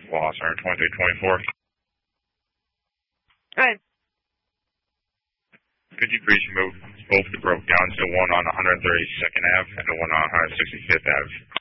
loss are 2324. Good. Could you please move both the broke down to one on 132nd Ave and the one on 165th Ave?